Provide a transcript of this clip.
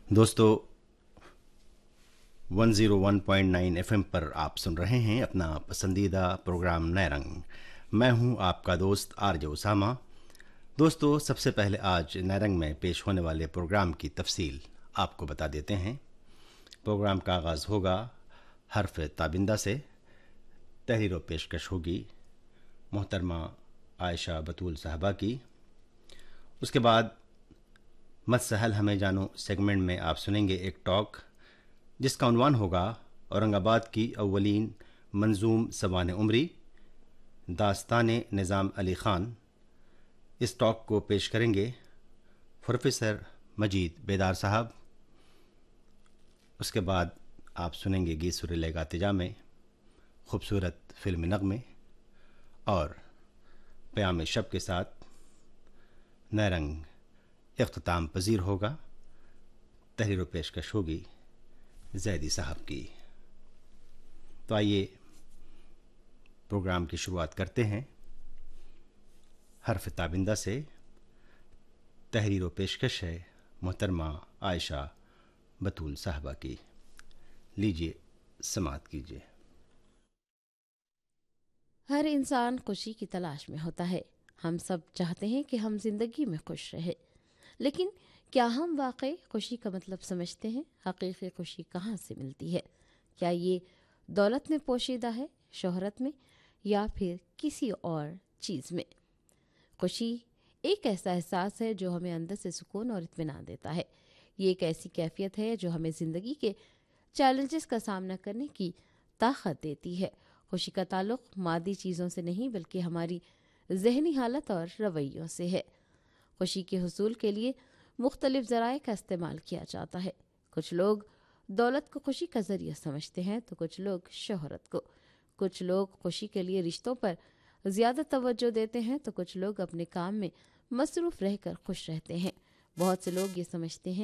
दोस्तों 101.9 एफएम पर आप सुन रहे हैं अपना पसंदीदा प्रोग्राम नए रंग। मैं हूं आपका दोस्त आरजे उसामा। दोस्तों, सबसे पहले आज नए रंग में पेश होने वाले प्रोग्राम की तफसील आपको बता देते हैं। प्रोग्राम का आगाज़ होगा हर्फ ताबिंदा से। तहरीर व पेशकश होगी मोहतरमा आयशा बतूल साहबा की। उसके बाद मत सहल हमें जानो सेगमेंट में आप सुनेंगे एक टॉक जिसका उन्वान होगा औरंगाबाद की अव्वलीन मंजूम सवान उमरी दास्तान निज़ाम अली ख़ान। इस टॉक को पेश करेंगे प्रोफेसर मजीद बेदार साहब। उसके बाद आप सुनेंगे गीत सुरीले गातिजा में खूबसूरत फिल्मी नगमे और क़याम शब के साथ नए रंग इख्तिताम पजीर होगा। तहरीर व पेशकश होगी ज़ैदी साहब की। तो आइए प्रोग्राम की शुरुआत करते हैं हर्फ ताबिंदा से। तहरीर व पेशकश है मोहतरमा आयशा बतूल साहबा की। लीजिए समाअत कीजिए। हर इंसान खुशी की तलाश में होता है। हम सब चाहते हैं कि हम जिंदगी में खुश रहें, लेकिन क्या हम वाकई खुशी का मतलब समझते हैं? हकीकी खुशी कहाँ से मिलती है? क्या ये दौलत में पोशीदा है, शोहरत में, या फिर किसी और चीज़ में? खुशी एक ऐसा एहसास है जो हमें अंदर से सुकून और इत्मीनान देता है। ये एक ऐसी कैफियत है जो हमें ज़िंदगी के चैलेंजेस का सामना करने की ताकत देती है। खुशी का ताल्लुक मादी चीज़ों से नहीं बल्कि हमारी जहनी हालत और रवैयों से है। खुशी के हुसूल के लिए मुख्तलिफ ज़राए का इस्तेमाल किया जाता है। कुछ लोग दौलत को खुशी का ज़रिया समझते हैं तो कुछ लोग शोहरत को। कुछ लोग खुशी के लिए रिश्तों पर ज़्यादा तवज्जो देते हैं तो कुछ लोग अपने काम में मसरूफ़ रहकर खुश रहते हैं। बहुत से लोग ये समझते हैं